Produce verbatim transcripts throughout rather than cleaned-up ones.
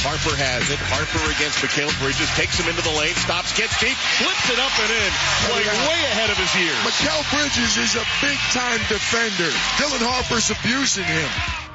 Harper has it. Harper against Mikal Bridges. Takes him into the lane. Stops, gets deep. Flips it up and in. Playing way ahead of his years. Mikal Bridges is a big-time defender. Dylan Harper's abusing him.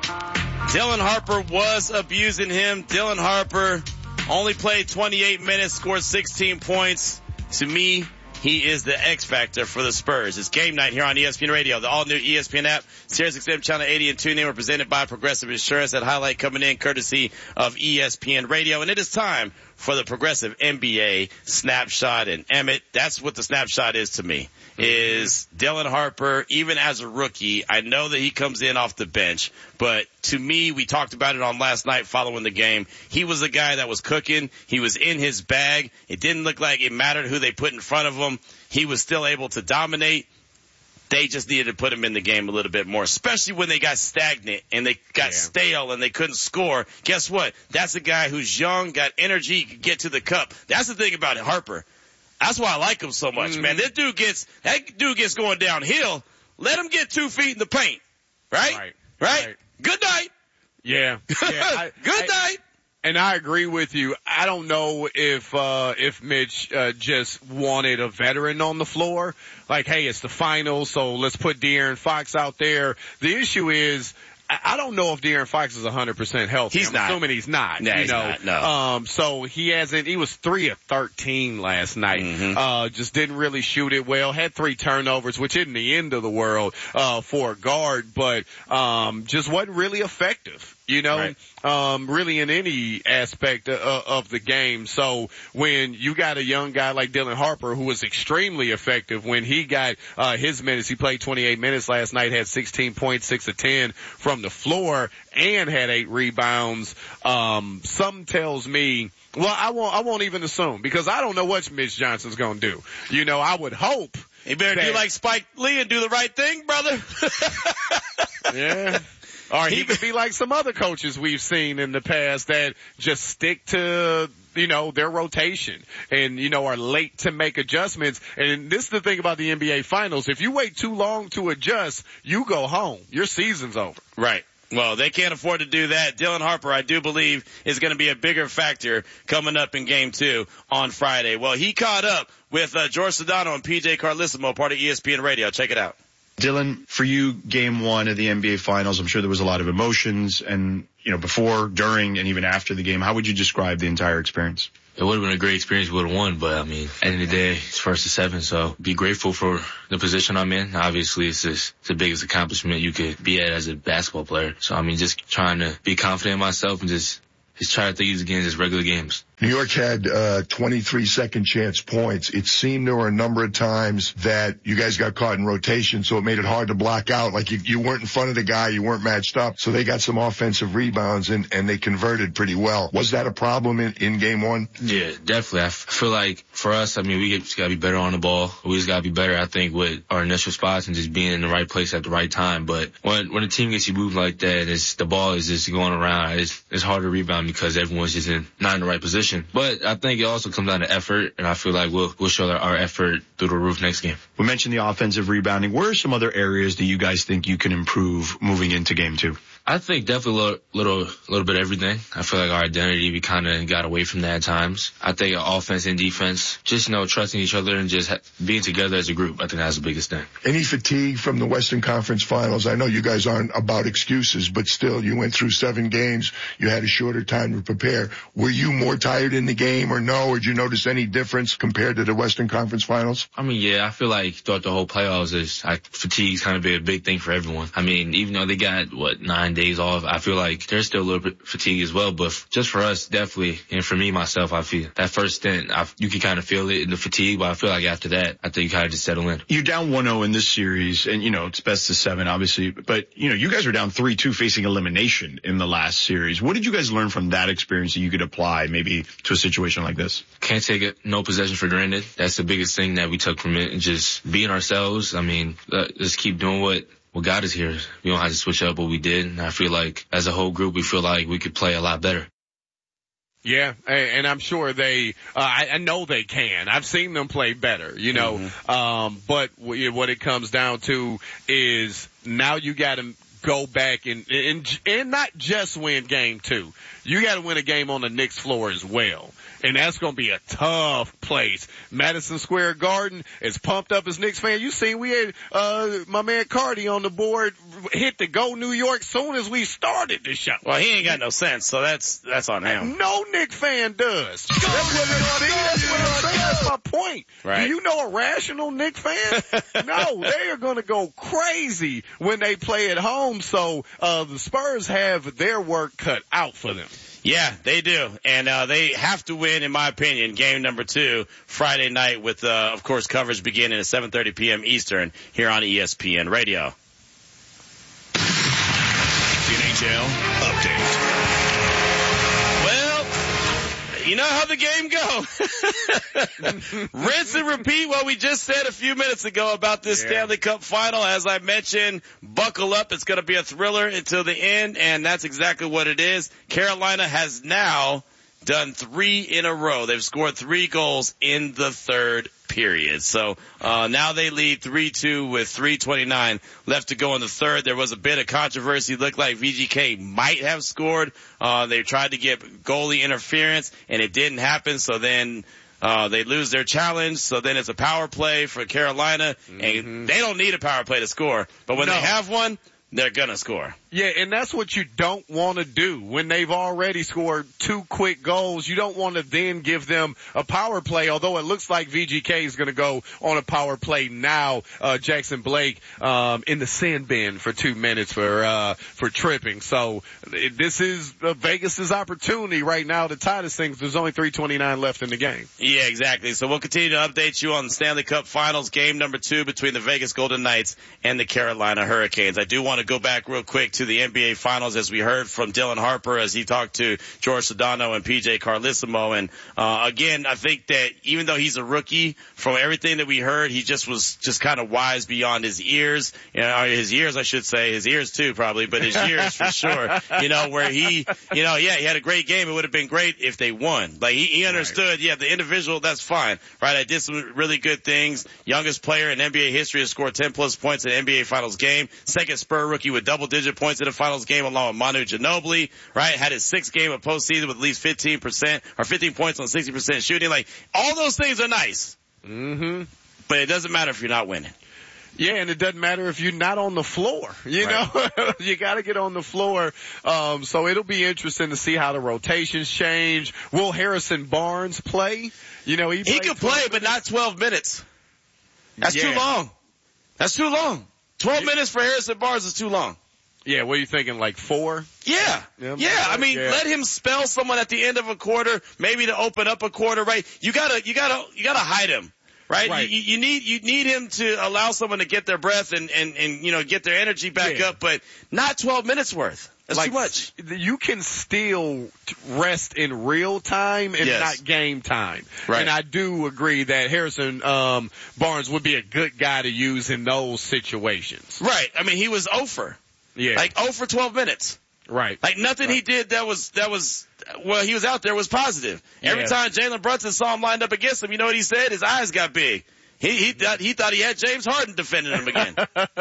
Dylan Harper was abusing him. Dylan Harper only played twenty-eight minutes, scored sixteen points. To me, he is the X factor for the Spurs. It's game night here on E S P N Radio. The all-new E S P N app, Sirius X M Channel eighty and TuneIn were presented by Progressive Insurance. That highlight coming in courtesy of E S P N Radio. And it is time for the Progressive N B A Snapshot. And Emmett, that's what the snapshot is to me, is Dylan Harper, even as a rookie. I know that he comes in off the bench, but to me, we talked about it on last night following the game. He was a guy that was cooking. He was in his bag. It didn't look like it mattered who they put in front of him. He was still able to dominate. They just needed to put him in the game a little bit more, especially when they got stagnant and they got yeah. stale and they couldn't score. Guess what? That's a guy who's young, got energy, can get to the cup. That's the thing about it, Harper. That's why I like him so much, mm-hmm. man. This dude gets, that dude gets going downhill. Let him get two feet in the paint. Right? Right. Right? right. Good night. Yeah. yeah I, Good I, night. And I agree with you. I don't know if, uh, if Mitch, uh, just wanted a veteran on the floor. Like, hey, it's the finals, so let's put De'Aaron Fox out there. The issue is, I don't know if De'Aaron Fox is one hundred percent healthy. He's I'm not. assuming he's not. No, you he's know? not, no. Um, so he hasn't, he was three of thirteen last night. Mm-hmm. Uh, just didn't really shoot it well. Had three turnovers, which isn't the end of the world, uh, for a guard, but, um, just wasn't really effective. You know, right. um, really in any aspect of, of the game. So when you got a young guy like Dylan Harper, who was extremely effective when he got, uh, his minutes, he played twenty-eight minutes last night, had sixteen points, six of ten from the floor, and had eight rebounds. Um, some tells me, well, I won't, I won't even assume, because I don't know what Mitch Johnson's gonna do. You know, I would hope. He better that, do like Spike Lee and do the right thing, brother. Yeah. Or he could be like some other coaches we've seen in the past that just stick to, you know, their rotation and, you know, are late to make adjustments. And this is the thing about the N B A Finals. If you wait too long to adjust, you go home. Your season's over. Right. Well, they can't afford to do that. Dylan Harper, I do believe, is going to be a bigger factor coming up in game two on Friday. Well, he caught up with uh, George Sedano and P J Carlissimo, part of E S P N Radio. Check it out. Dylan, for you, game one of the N B A Finals, I'm sure there was a lot of emotions and, you know, before, during, and even after the game. How would you describe the entire experience? It would have been a great experience. We would have won, but I mean, at the end of the day, it's first to seven, so be grateful for the position I'm in. Obviously, it's just, it's the biggest accomplishment you could be at as a basketball player. So I mean, just trying to be confident in myself and just, just try to think these games as regular games. New York had uh twenty-three second chance points. It seemed there were a number of times that you guys got caught in rotation, so it made it hard to block out. Like you, you weren't in front of the guy, you weren't matched up, so they got some offensive rebounds and, and they converted pretty well. Was that a problem in, in game one? Yeah, definitely. I f- feel like for us, I mean, we just gotta be better on the ball. We just gotta be better, I think, with our initial spots and just being in the right place at the right time. But when when a team gets you moved like that, it's the ball is just going around. It's it's hard to rebound because everyone's just in not in the right position. But I think it also comes down to effort, and I feel like we'll we'll show our effort through the roof next game. We mentioned the offensive rebounding. Where are some other areas that you guys think you can improve moving into game two? I think definitely a little, little, little bit of everything. I feel like our identity, we kind of got away from that at times. I think offense and defense, just, you know, trusting each other and just ha- being together as a group, I think that's the biggest thing. Any fatigue from the Western Conference Finals? I know you guys aren't about excuses, but still, you went through seven games. You had a shorter time to prepare. Were you more tired in the game or no? Or did you notice any difference compared to the Western Conference Finals? I mean, yeah, I feel like throughout the whole playoffs, is I, fatigue's kind of been a big thing for everyone. I mean, even though they got, what, nine days off, I feel like there's still a little bit fatigued as well. But f- just for us, definitely, and for me, myself, I feel that first stint, I, you can kind of feel it in the fatigue, but I feel like after that, I think you kind of just settle in. You're down one oh in this series, and, you know, it's best of seven, obviously. But, you know, you guys are down three two facing elimination in the last series. What did you guys learn from that experience that you could apply maybe to a situation like this? Can't take it, no possession for granted. That's the biggest thing that we took from it, and just being ourselves. I mean, uh, just keep doing what Well, God is here. We don't have to switch up what we did. And I feel like as a whole group, we feel like we could play a lot better. Yeah, and I'm sure they, uh, I, I know they can. I've seen them play better, you know. Mm-hmm. Um, but what it comes down to is now you got to go back and, and, and not just win game two. You got to win a game on the Knicks floor as well. And that's going to be a tough place. Madison Square Garden is pumped up as Knicks fan. You seen we had, uh, my man Cardi on the board hit the Go New York soon as we started the show. Well, he ain't got no sense, so that's, that's on him. No Knicks fan does. That's what, that's what I'm saying. That's my point. Right. Do you know a rational Knicks fan? No, they are going to go crazy when they play at home. So, uh, the Spurs have their work cut out for them. Yeah, they do. And, uh, they have to win, in my opinion, game number two Friday night with, uh, of course, coverage beginning at seven thirty p.m. Eastern here on E S P N Radio. N H L update. Well, you know how the game goes. Rinse and repeat what we just said a few minutes ago about this yeah. Stanley Cup final. As I mentioned, buckle up. It's going to be a thriller until the end, and that's exactly what it is. Carolina has now done three in a row. They've scored three goals in the third period. So uh now they lead three two with three twenty-nine left to go in the third. There was a bit of controversy. It looked like V G K might have scored. Uh they tried to get goalie interference, and it didn't happen. So then uh they lose their challenge. So then it's a power play for Carolina, mm-hmm. and they don't need a power play to score. But when no. they have one, they're gonna score. Yeah, and that's what you don't want to do. When they've already scored two quick goals, you don't want to then give them a power play, although it looks like V G K is going to go on a power play now. Uh, Jackson Blake, um, in the sin bin for two minutes for, uh, for tripping. So it, this is uh, Vegas's opportunity right now to tie this thing. There's only three twenty-nine left in the game. Yeah, exactly. So we'll continue to update you on the Stanley Cup Finals game number two between the Vegas Golden Knights and the Carolina Hurricanes. I do want to go back real quick to the N B A Finals, as we heard from Dylan Harper as he talked to George Sedano and P J Carlissimo. And uh again, I think that even though he's a rookie, from everything that we heard, he just was just kind of wise beyond his ears. You know, his ears, I should say, his ears too, probably, but his ears for sure. You know, where he, you know, yeah, he had a great game. It would have been great if they won. Like he, he understood, right. yeah, the individual, that's fine, right? I did some really good things. Youngest player in N B A history has scored ten plus points in an N B A Finals game. Second Spur rookie with double digit points in a Finals game along with Manu Ginobili, right? Had his sixth game of postseason with at least fifteen percent or fifteen points on sixty percent shooting. Like, all those things are nice. Mm-hmm. But it doesn't matter if you're not winning. Yeah, and it doesn't matter if you're not on the floor. You right. know, you got to get on the floor. Um, so it'll be interesting to see how the rotations change. Will Harrison Barnes play? You know, he, he could play, but not twelve minutes. That's yeah. too long. That's too long. twelve yeah. minutes for Harrison Barnes is too long. Yeah, what are you thinking, like four? Yeah. Yeah, yeah. I mean, yeah. let him spell someone at the end of a quarter, maybe to open up a quarter, right? You gotta, you gotta, you gotta hide him. Right? right. You, you need, you need him to allow someone to get their breath and, and, and, you know, get their energy back yeah. up, but not twelve minutes worth. That's like, too much. You can still rest in real time and yes. not game time. Right. And I do agree that Harrison, um, Barnes would be a good guy to use in those situations. Right. I mean, he was over. Yeah. Like oh for twelve minutes. Right. Like nothing right. he did that was, that was, well, he was out there was positive. Every yeah. time Jalen Brunson saw him lined up against him, you know what he said? His eyes got big. He, he thought, he thought he had James Harden defending him again.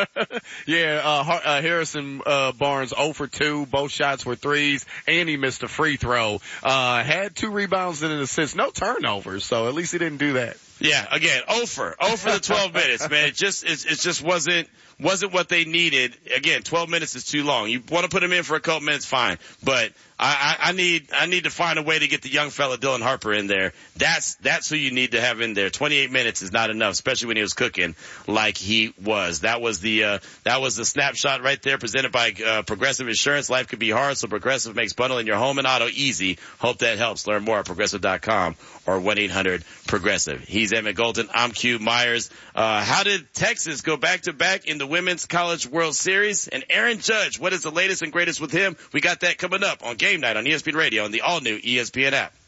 yeah, uh, uh, Harrison, uh, Barnes oh for two, both shots were threes, and he missed a free throw. Uh, had two rebounds and an assist, no turnovers, so at least he didn't do that. Yeah, again, oh for, oh for the twelve minutes, man. It just, it, it just wasn't, wasn't what they needed. Again, twelve minutes is too long. You want to put him in for a couple minutes, fine. But I, I, I need, I need to find a way to get the young fella Dylan Harper in there. That's, that's who you need to have in there. twenty-eight minutes is not enough, especially when he was cooking like he was. That was the, uh, that was the snapshot right there presented by, uh, Progressive Insurance. Life could be hard, so Progressive makes bundling your home and auto easy. Hope that helps. Learn more at progressive dot com or one eight hundred progressive. He's Emmett Golden. I'm Q Myers. Uh, how did Texas go back to back in the Women's College World Series? And Aaron Judge, what is the latest and greatest with him? We got that coming up on Game Night on E S P N Radio and the all-new E S P N app.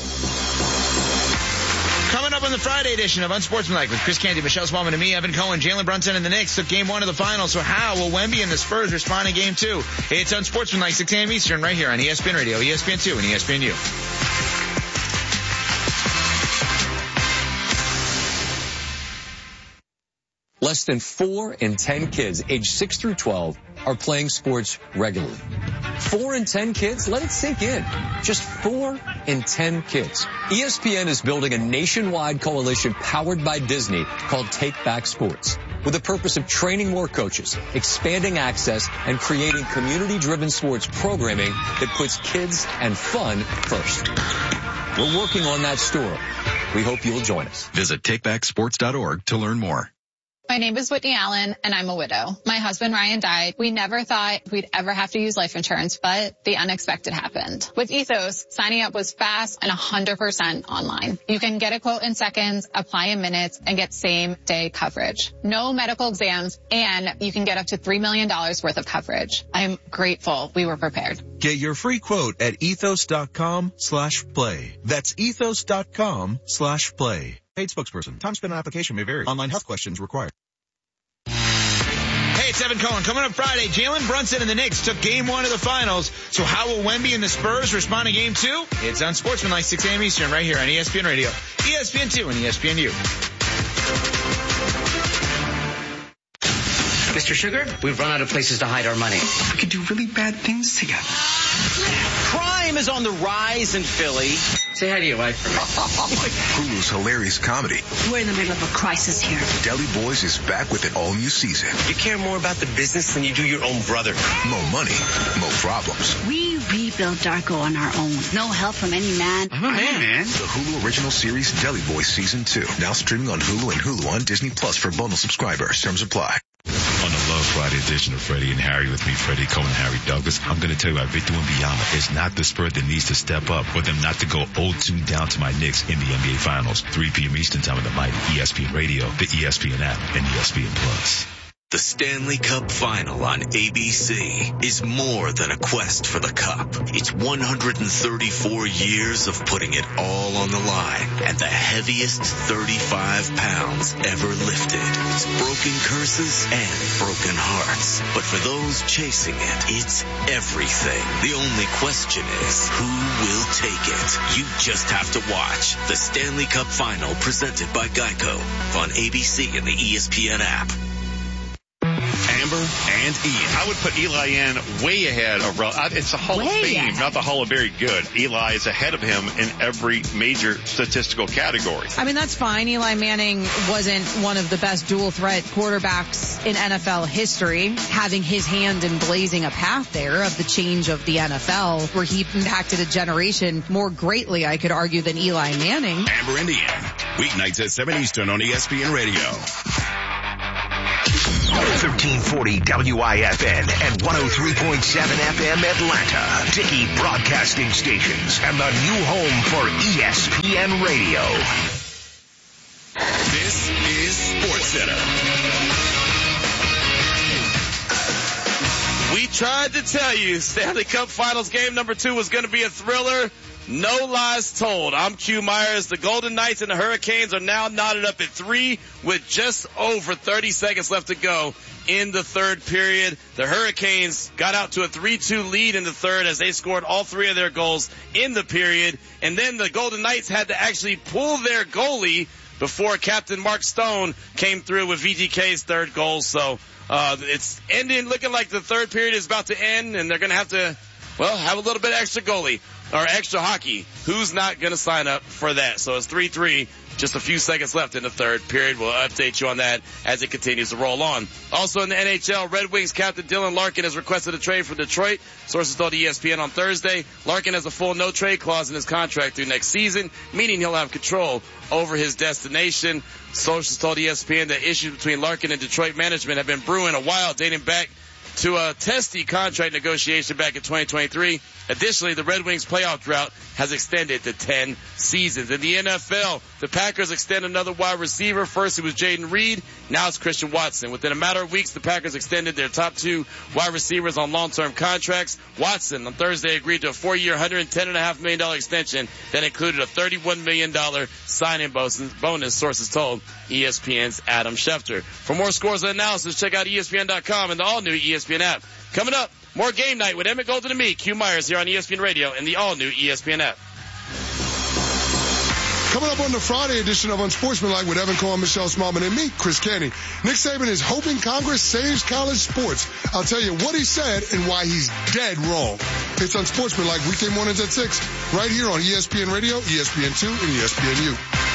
Coming up on the Friday edition of Unsportsmanlike with Chris Canty, Michelle Smallman, and me, Evan Cohen. Jalen Brunson and the Knicks took game one of the finals. So how will Wemby and the Spurs respond in game two? It's Unsportsmanlike, six a.m. Eastern, right here on E S P N Radio, E S P N two, and E S P N U. less than four in ten kids aged six through twelve are playing sports regularly. Four in ten kids? Let it sink in. Just four in ten kids. E S P N is building a nationwide coalition powered by Disney called Take Back Sports, with the purpose of training more coaches, expanding access, and creating community-driven sports programming that puts kids and fun first. We're working on that story. We hope you'll join us. Visit take back sports dot org to learn more. My name is Whitney Allen, and I'm a widow. My husband, Ryan, died. We never thought we'd ever have to use life insurance, but the unexpected happened. With Ethos, signing up was fast and one hundred percent online. You can get a quote in seconds, apply in minutes, and get same-day coverage. No medical exams, and you can get up to three million dollars worth of coverage. I'm grateful we were prepared. Get your free quote at ethos.com slash play. That's ethos.com slash play. Paid spokesperson. Time spent on application may vary. Online health questions required. Hey, it's Evan Cohen. Coming up Friday, Jalen Brunson and the Knicks took game one of the finals. So how will Wemby and the Spurs respond to game two? It's on Sportsmanlike, six a.m. Eastern, right here on E S P N Radio, E S P N two, and E S P N U. Mister Sugar, we've run out of places to hide our money. We could do really bad things together. Crime is on the rise in Philly. Say hi to your wife. Hulu's hilarious comedy. We're in the middle of a crisis here. Deli Boys is back with an all-new season. You care more about the business than you do your own brother. More money, more problems. We rebuilt Darko on our own. No help from any man. I'm a man. I'm a man. The Hulu original series Deli Boys Season two. Now streaming on Hulu and Hulu on Disney Plus for bundle subscribers. Terms apply. On the Love Friday edition of Freddie and Harry with me, Freddie Cohen, Harry Douglas, I'm going to tell you about Victor Wembanyama. It's not the Spurs that needs to step up for them not to go oh two down to my Knicks in the N B A Finals. three p.m. Eastern Time on the mighty E S P N Radio, the E S P N app, and E S P N Plus. The Stanley Cup Final on A B C is more than a quest for the cup. It's one hundred thirty-four years of putting it all on the line and the heaviest thirty-five pounds ever lifted. It's broken curses and broken hearts. But for those chasing it, it's everything. The only question is, who will take it? You just have to watch the Stanley Cup Final presented by Geico on A B C and the E S P N app. Amber and Ian. I would put Eli in way ahead of, it's a Hall way of Fame, ahead. Not the Hall of Very Good. Eli is ahead of him in every major statistical category. I mean, that's fine. Eli Manning wasn't one of the best dual threat quarterbacks in N F L history, having his hand in blazing a path there of the change of the N F L, where he impacted a generation more greatly, I could argue, than Eli Manning. Amber and Ian, weeknights at seven Eastern on E S P N Radio. thirteen forty W I F N and one oh three point seven F M Atlanta. Dickey Broadcasting Stations and the new home for E S P N Radio. This is SportsCenter. We tried to tell you Stanley Cup Finals game number two was going to be a thriller. No lies told. I'm Q Myers. The Golden Knights and the Hurricanes are now knotted up at three with just over thirty seconds left to go in the third period. The Hurricanes got out to a three two lead in the third as they scored all three of their goals in the period. And then the Golden Knights had to actually pull their goalie before Captain Mark Stone came through with V G K's third goal. So uh it's ending, looking like the third period is about to end, and they're going to have to, well, have a little bit extra goalie. Or extra hockey. Who's not going to sign up for that? So it's three three. Just a few seconds left in the third period. We'll update you on that as it continues to roll on. Also in the N H L, Red Wings captain Dylan Larkin has requested a trade from Detroit. Sources told E S P N on Thursday. Larkin has a full no-trade clause in his contract through next season, meaning he'll have control over his destination. Sources told E S P N that issues between Larkin and Detroit management have been brewing a while, dating back to a testy contract negotiation back in twenty twenty-three. Additionally, the Red Wings playoff drought has extended to ten seasons. In the N F L, the Packers extend another wide receiver. First it was Jaden Reed. Now it's Christian Watson. Within a matter of weeks, the Packers extended their top two wide receivers on long-term contracts. Watson on Thursday agreed to a four-year, one hundred ten point five million dollars extension that included a thirty-one million dollars signing bonus, sources told E S P N's Adam Schefter. For more scores and analysis, check out E S P N dot com and the all-new E S P N app. Coming up, more Game Night with Emmett Golden and me, Q Myers, here on E S P N Radio and the all-new E S P N app. Coming up on the Friday edition of Unsportsmanlike with Evan Cohen, Michelle Smallman, and me, Chris Canty. Nick Saban is hoping Congress saves college sports. I'll tell you what he said and why he's dead wrong. It's Unsportsmanlike weekday mornings at six, right here on E S P N Radio, E S P N two, and E S P N U.